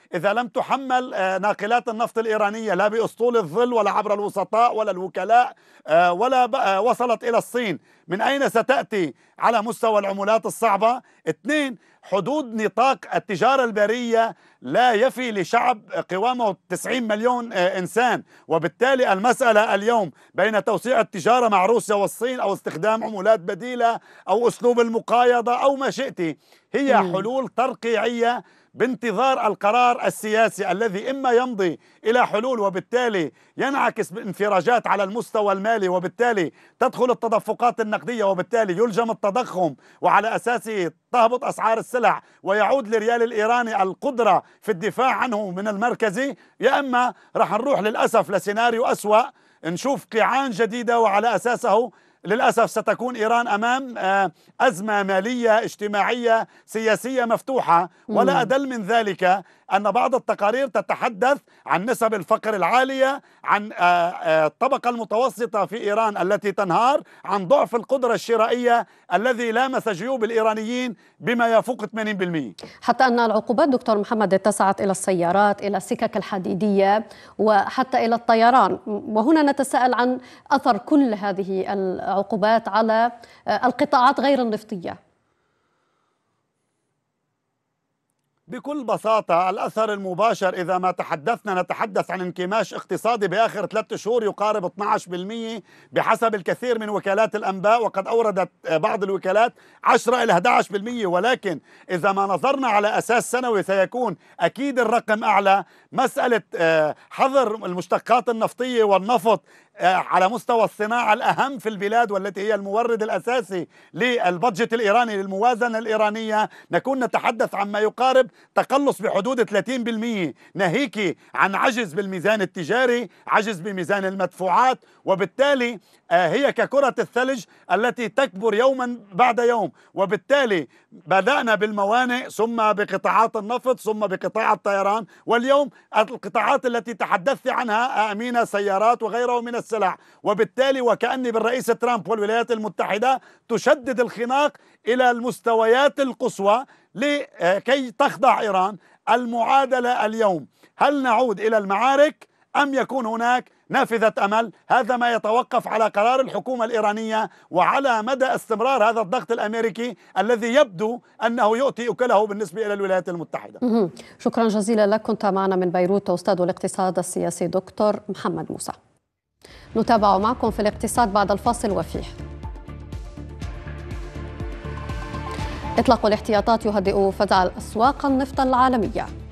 إذا لم تحمل ناقلات النفط الإيرانية لا بأسطول الظل ولا عبر الوسطاء ولا الوكلاء ولا وصلت إلى الصين، من أين ستأتي على مستوى العملات الصعبة؟ اثنين، حدود نطاق التجارة البرية لا يفي لشعب قوامه 90 مليون إنسان، وبالتالي المسألة اليوم بين توسيع التجارة مع روسيا والصين أو استخدام عملات بديلة أو أسلوب المقايضة أو ما شئت، هي حلول ترقيعية بانتظار القرار السياسي الذي إما يمضي إلى حلول وبالتالي ينعكس بانفراجات على المستوى المالي، وبالتالي تدخل التدفقات النقدية، وبالتالي يلجم التضخم وعلى أساسه تهبط أسعار السلع ويعود للريال الإيراني القدرة في الدفاع عنه من المركزي، يا إما رح نروح للأسف لسيناريو أسوأ، نشوف قيعان جديدة وعلى أساسه للأسف ستكون إيران أمام أزمة مالية اجتماعية سياسية مفتوحة. ولا أدل من ذلك أن بعض التقارير تتحدث عن نسب الفقر العالية، عن الطبقة المتوسطة في إيران التي تنهار، عن ضعف القدرة الشرائية الذي لامس جيوب الإيرانيين بما يفوق 80%. حتى أن العقوبات دكتور محمد اتسعت إلى السيارات، إلى السكك الحديدية، وحتى إلى الطيران، وهنا نتساءل عن أثر كل هذه العقوبات على القطاعات غير النفطية. بكل بساطة الأثر المباشر إذا ما تحدثنا نتحدث عن انكماش اقتصادي بآخر 3 شهور يقارب 12% بحسب الكثير من وكالات الأنباء، وقد أوردت بعض الوكالات 10 إلى 11%، ولكن إذا ما نظرنا على أساس سنوي سيكون أكيد الرقم أعلى. مسألة حظر المشتقات النفطية والنفط على مستوى الصناعة الأهم في البلاد والتي هي المورد الأساسي للبادجت الإيراني للموازنة الإيرانية، نكون نتحدث عن ما يقارب تقلص بحدود 30%، ناهيك عن عجز بالميزان التجاري، عجز بميزان المدفوعات، وبالتالي هي ككرة الثلج التي تكبر يوما بعد يوم. وبالتالي بدأنا بالموانئ ثم بقطاعات النفط ثم بقطاع الطيران، واليوم القطاعات التي تحدثت عنها أمينة سيارات وغيره من السلع. وبالتالي وكأني بالرئيس ترامب والولايات المتحدة تشدد الخناق إلى المستويات القصوى لكي تخضع إيران. المعادلة اليوم هل نعود إلى المعارك أم يكون هناك نافذة أمل؟ هذا ما يتوقف على قرار الحكومة الإيرانية وعلى مدى استمرار هذا الضغط الأمريكي الذي يبدو أنه يؤتي أكله بالنسبة إلى الولايات المتحدة. شكرا جزيلا لك، كنت معنا من بيروت أستاذ الاقتصاد السياسي دكتور محمد موسى. نتابع معكم في الاقتصاد بعد الفاصل وفيه. إطلاق الاحتياطات يهدئ فزع الأسواق النفط العالمية.